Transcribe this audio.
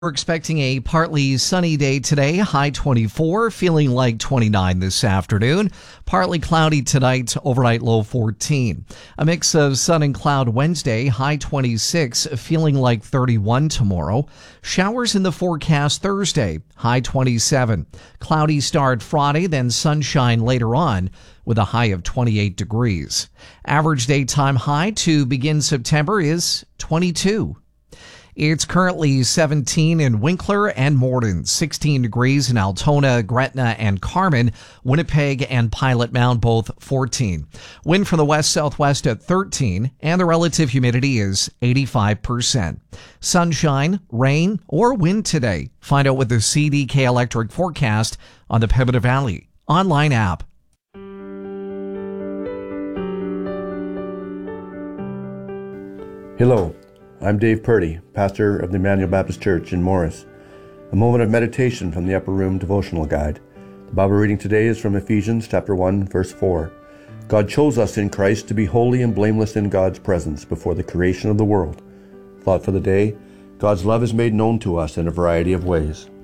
We're expecting a partly sunny day today, high 24, feeling like 29 this afternoon. Partly cloudy tonight, overnight low 14. A mix of sun and cloud Wednesday, high 26, feeling like 31 tomorrow. Showers in the forecast Thursday, high 27. Cloudy start Friday, then sunshine later on with a high of 28 degrees. Average daytime high to begin September is 22. It's currently 17 in Winkler and Morden, 16 degrees in Altona, Gretna, and Carmen, Winnipeg and Pilot Mound, both 14. Wind from the west-southwest at 13, and the relative humidity is 85%. Sunshine, rain, or wind today. Find out with the CDK Electric forecast on the Pembina Valley online app. Hello. I'm Dave Purdy, pastor of the Emmanuel Baptist Church in Morris. A moment of meditation from the Upper Room Devotional Guide. The Bible reading today is from Ephesians chapter 1, verse 4. God chose us in Christ to be holy and blameless in God's presence before the creation of the world. Thought for the day, God's love is made known to us in a variety of ways.